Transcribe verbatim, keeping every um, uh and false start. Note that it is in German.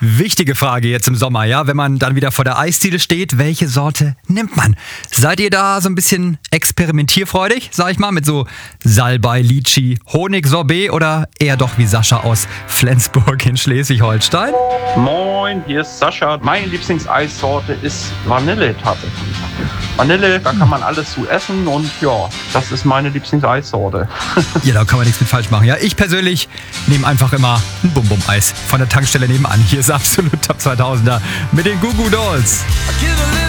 Wichtige Frage jetzt im Sommer, ja? Wenn man dann wieder vor der Eisdiele steht, welche Sorte nimmt man? Seid ihr da so ein bisschen experimentierfreudig, sag ich mal, mit so Salbei, Litchi, Honig, Sorbet oder eher doch wie Sascha aus Flensburg in Schleswig-Holstein? Moin, hier ist Sascha. Meine Lieblingseissorte ist Vanille tatsächlich. Vanille, da kann man alles zu essen und ja, das ist meine Lieblingseissorte. Ja, da kann man nichts mit falsch machen. Ja, ich persönlich nehme einfach immer ein Bum-Bum-Eis von der Tankstelle nebenan. Hier ist absolut Top zweitausender mit den Goo Goo Dolls.